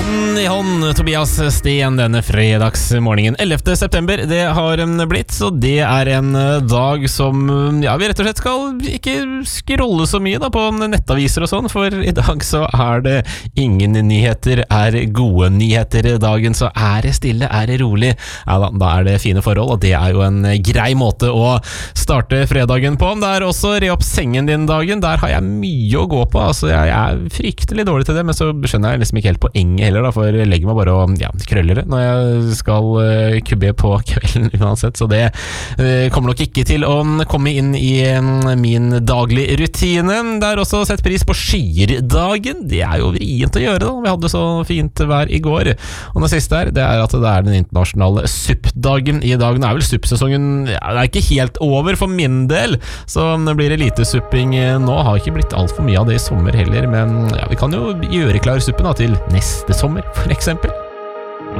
Hånd i hånd, Tobias Sten, denne fredagsmorgenen 11. september, det har blitt, så det en dag som, ja, vi rett og slett skal ikke scrolle så mye da på nettaviser og sånn, for i dag så det ingen nyheter, gode nyheter i dagen, så det stille, det rolig, ja da det fine forhold, og det jo en grei måte å starte fredagen på. Det også re opp sengen din dagen, der har jeg mye å gå på, altså jeg fryktelig dårlig til det, men så skjønner jeg liksom ikke helt poenget heller da, for jeg legger meg bare og krøller det når jeg skal kubbe på kvelden uansett, så det kommer nok ikke til å komme inn i min daglige rutine. Det også sett pris på skierdagen, det jo vrient å gjøre da, vi hadde så fint vær i går, og det siste det at det den internasjonale suppdagen i dag. Nå vel suppsesongen, ja, det ikke helt over for min del, så det blir lite supping nå, har ikke blitt alt for mye av det i sommer heller, men ja, vi kan jo gjøre klar suppen da, til neste sommer, for eksempel.